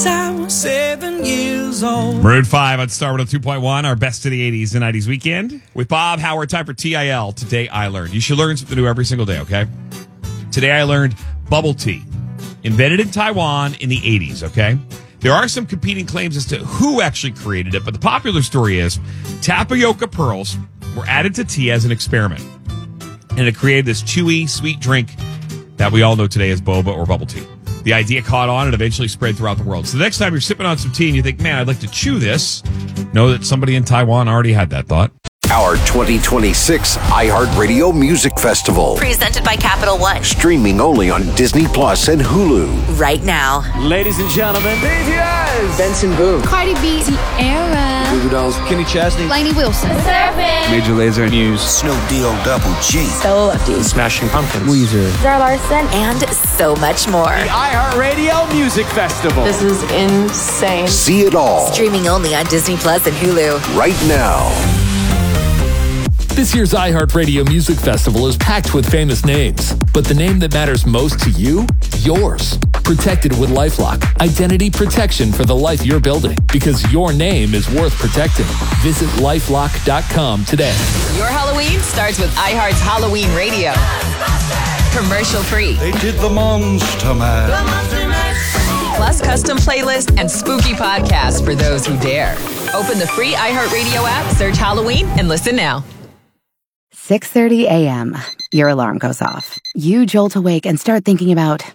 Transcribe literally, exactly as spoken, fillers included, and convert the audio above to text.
since I was seven years old. Maroon five on Star one oh two point one, our best of the eighties and nineties weekend. With Bob Howard, time for T I L. Today I learned. You should learn something new every single day, okay? Today I learned bubble tea. Invented in Taiwan in the eighties, okay? There are some competing claims as to who actually created it, but the popular story is tapioca pearls were added to tea as an experiment. And it created this chewy, sweet drink that we all know today as boba or bubble tea. The idea caught on and eventually spread throughout the world. So the next time you're sipping on some tea and you think, man, I'd like to chew this, know that somebody in Taiwan already had that thought. Our twenty twenty-six iHeartRadio Music Festival. Presented by Capital One. Streaming only on Disney Plus and Hulu. Right now. Ladies and gentlemen, B T S. Benson Boone. Cardi B. Sierra. Goo Goo Dolls. Kenny Chesney. Lainey Wilson. Surfing. Major Lazer. Muse. Snoop D O Double G. Stella Lefty. Smashing Pumpkins. Weezer. Zara Larson. And so much more. The iHeartRadio Music Festival. This is insane. See it all. Streaming only on Disney Plus and Hulu. Right now. This year's iHeartRadio Music Festival is packed with famous names, but the name that matters most to you? Yours. Protected with LifeLock. Identity protection for the life you're building, because your name is worth protecting. Visit lifelock dot com today. Your Halloween starts with iHeart's Halloween Radio. Commercial free. They did the Monster Mash. Plus custom playlists and spooky podcasts for those who dare. Open the free iHeartRadio app, search Halloween, and listen now. six thirty a.m. Your alarm goes off. You jolt awake and start thinking about